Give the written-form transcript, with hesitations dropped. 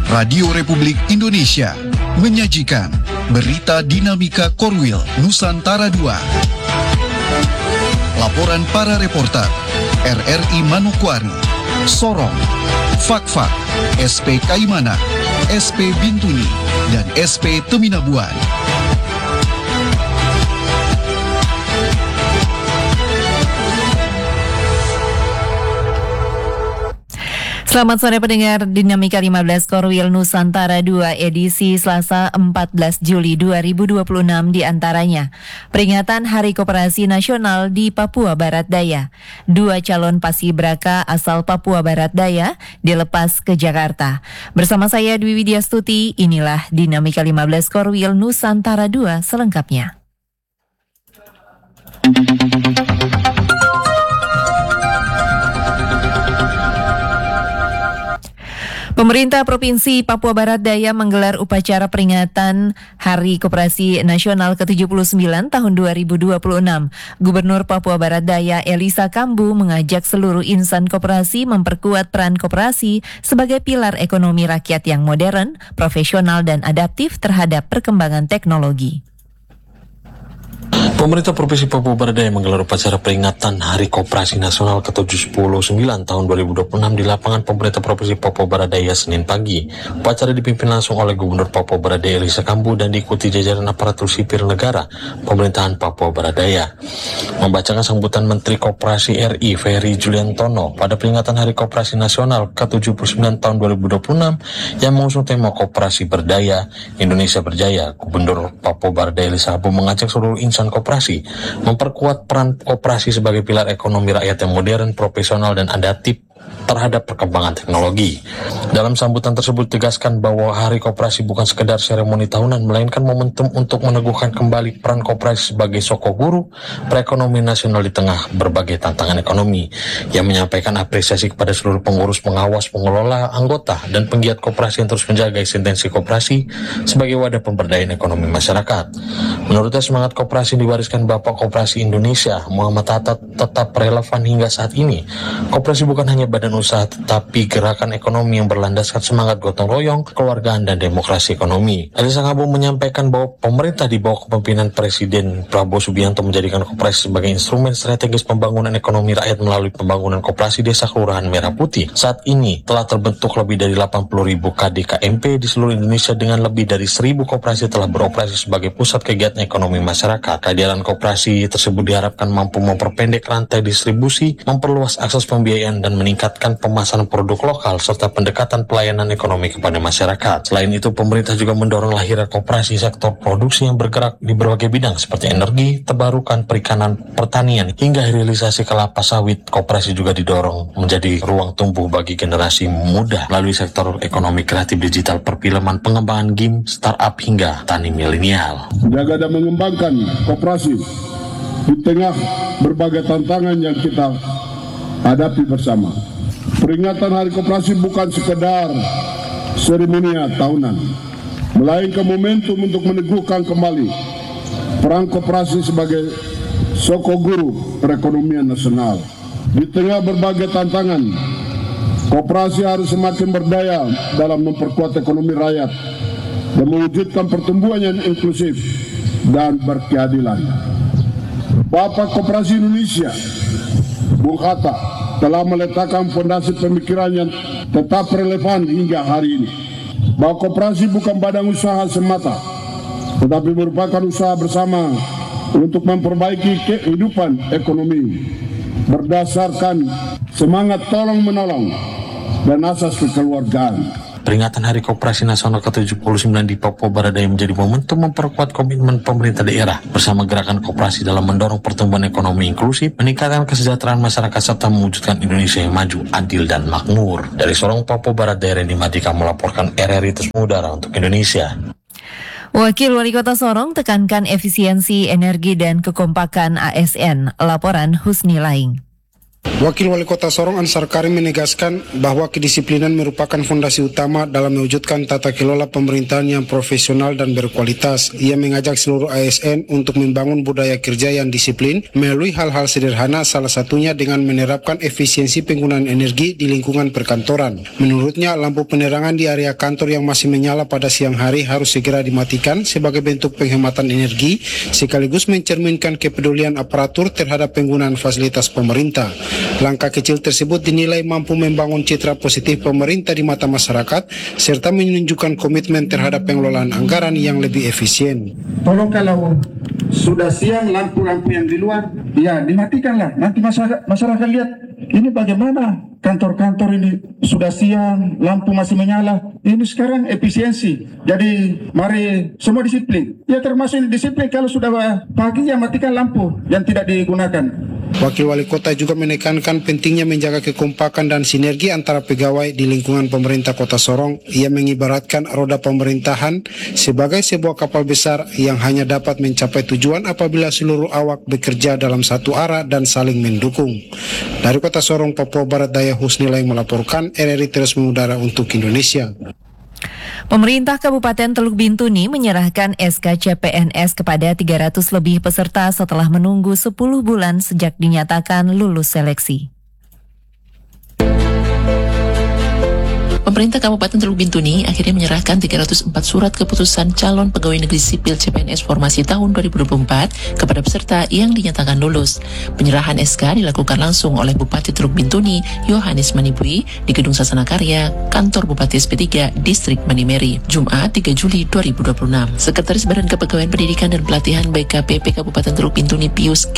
Radio Republik Indonesia menyajikan berita dinamika Korwil Nusantara II. Laporan para reporter RRI Manokwari, Sorong, Fakfak, SP Kaimana, SP Bintuni, dan SP Teminabuan. Selamat sore pendengar Dinamika 15 Korwil Nusantara 2 edisi Selasa 14 Juli 2026 diantaranya peringatan Hari Koperasi Nasional di Papua Barat Daya. 2 calon paskibraka asal Papua Barat Daya dilepas ke Jakarta. Bersama saya Dwi Widyastuti, inilah Dinamika 15 Korwil Nusantara 2 selengkapnya. Pemerintah Provinsi Papua Barat Daya menggelar upacara peringatan Hari Koperasi Nasional ke-79 tahun 2026. Gubernur Papua Barat Daya Elisa Kambu mengajak seluruh insan koperasi memperkuat peran koperasi sebagai pilar ekonomi rakyat yang modern, profesional, dan adaptif terhadap perkembangan teknologi. Pemerintah Provinsi Papua Barat Daya menggelar upacara peringatan Hari Koperasi Nasional ke-79 tahun 2026 di lapangan pemerintah Provinsi Papua Barat Daya Senin pagi. Upacara dipimpin langsung oleh Gubernur Papua Barat Daya Elisa Kambu dan diikuti jajaran aparatur sipil negara pemerintahan Papua Barat Daya. Membacakan sambutan Menteri Koperasi RI Ferry Juliantono pada peringatan Hari Koperasi Nasional ke-79 tahun 2026 yang mengusung tema Koperasi Berdaya, Indonesia Berjaya, Gubernur Papua Barat Daya Elisa Kambu mengajak seluruh insan koperasi memperkuat peran koperasi sebagai pilar ekonomi rakyat yang modern, profesional, dan adaptif terhadap perkembangan teknologi. Dalam sambutan tersebut tegaskan bahwa Hari Koperasi bukan sekedar seremoni tahunan, melainkan momentum untuk meneguhkan kembali peran koperasi sebagai sokong guru perekonomian nasional di tengah berbagai tantangan ekonomi. Yang menyampaikan apresiasi kepada seluruh pengurus, pengawas, pengelola, anggota, dan penggiat koperasi yang terus menjaga eksistensi koperasi sebagai wadah pemberdayaan ekonomi masyarakat. Menurutnya, semangat koperasi diwariskan Bapak Koperasi Indonesia Muhammad Hatta tetap relevan hingga saat ini. Koperasi bukan hanya badan usaha, tetapi gerakan ekonomi yang berlandaskan semangat gotong royong, kekeluargaan, dan demokrasi ekonomi. Elisa Kambu menyampaikan bahwa pemerintah di bawah kepemimpinan Presiden Prabowo Subianto menjadikan koperasi sebagai instrumen strategis pembangunan ekonomi rakyat melalui pembangunan koperasi desa Kelurahan Merah Putih. Saat ini telah terbentuk lebih dari 80.000 KDKMP di seluruh Indonesia dengan lebih dari 1.000 koperasi telah beroperasi sebagai pusat kegiatan ekonomi masyarakat. Kehadiran koperasi tersebut diharapkan mampu memperpendek rantai distribusi, memperluas akses pembiayaan, dan meningkatkan pemasaran produk lokal serta pendekatan pelayanan ekonomi kepada masyarakat. Selain itu, pemerintah juga mendorong lahirnya koperasi sektor produksi yang bergerak di berbagai bidang seperti energi, terbarukan, perikanan, pertanian, hingga realisasi kelapa sawit. Koperasi juga didorong menjadi ruang tumbuh bagi generasi muda melalui sektor ekonomi kreatif, digital, perfilman, pengembangan game, startup, hingga tani milenial. Menjaga dan mengembangkan koperasi di tengah berbagai tantangan yang kita hadapi bersama. Peringatan Hari Koperasi bukan sekedar seremonial tahunan, melainkan momentum untuk meneguhkan kembali peran koperasi sebagai sokong guru perekonomian nasional. Di tengah berbagai tantangan, koperasi harus semakin berdaya dalam memperkuat ekonomi rakyat dan mewujudkan pertumbuhan yang inklusif dan berkeadilan. Bapak Koperasi Indonesia, Bung Hatta, telah meletakkan fondasi pemikiran yang tetap relevan hingga hari ini. Bahwa koperasi bukan badan usaha semata, tetapi merupakan usaha bersama untuk memperbaiki kehidupan ekonomi berdasarkan semangat tolong-menolong dan asas kekeluargaan. Peringatan Hari Koperasi Nasional ke-79 di Papua Barat Daya menjadi momentum memperkuat komitmen pemerintah daerah bersama gerakan koperasi dalam mendorong pertumbuhan ekonomi inklusif, meningkatkan kesejahteraan masyarakat, serta mewujudkan Indonesia yang maju, adil, dan makmur. Dari Sorong, Papua Barat Daya, Randy Madika melaporkan RRI Terus Mengudara untuk Indonesia. Wakil Wali Kota Sorong tekankan efisiensi energi dan kekompakan ASN. Laporan Husni Laing. Wakil Wali Kota Sorong Ansar Karim menegaskan bahwa kedisiplinan merupakan fondasi utama dalam mewujudkan tata kelola pemerintahan yang profesional dan berkualitas. Ia mengajak seluruh ASN untuk membangun budaya kerja yang disiplin melalui hal-hal sederhana, salah satunya dengan menerapkan efisiensi penggunaan energi di lingkungan perkantoran. Menurutnya, lampu penerangan di area kantor yang masih menyala pada siang hari harus segera dimatikan sebagai bentuk penghematan energi sekaligus mencerminkan kepedulian aparatur terhadap penggunaan fasilitas pemerintah. Langkah kecil tersebut dinilai mampu membangun citra positif pemerintah di mata masyarakat serta menunjukkan komitmen terhadap pengelolaan anggaran yang lebih efisien. Tolong kalau sudah siang lampu-lampu yang di luar, ya dimatikanlah. Nanti masyarakat lihat ini bagaimana kantor-kantor ini sudah siang, lampu masih menyala. Ini sekarang efisiensi. Jadi mari semua disiplin. Ya termasuk disiplin kalau sudah pagi ya matikan lampu yang tidak digunakan. Wakil Wali Kota juga menekankan pentingnya menjaga kekompakan dan sinergi antara pegawai di lingkungan pemerintah Kota Sorong. Ia mengibaratkan roda pemerintahan sebagai sebuah kapal besar yang hanya dapat mencapai tujuan apabila seluruh awak bekerja dalam satu arah dan saling mendukung. Dari Kota Sorong, Papua Barat Daya, Husnila yang melaporkan, RRI terus mengudara untuk Indonesia. Pemerintah Kabupaten Teluk Bintuni menyerahkan SK CPNS kepada 300 lebih peserta setelah menunggu 10 bulan sejak dinyatakan lulus seleksi. Pemerintah Kabupaten Teluk Bintuni akhirnya menyerahkan 304 surat keputusan calon pegawai negeri sipil CPNS formasi tahun 2024 kepada peserta yang dinyatakan lulus. Penyerahan SK dilakukan langsung oleh Bupati Teluk Bintuni, Yohanes Manibui, di Gedung Sasana Karya, Kantor Bupati SP3, Distrik Manimeri, Jumat 3 Juli 2026. Sekretaris Badan Kepegawaian Pendidikan dan Pelatihan BKPP Kabupaten Teluk Bintuni, Pius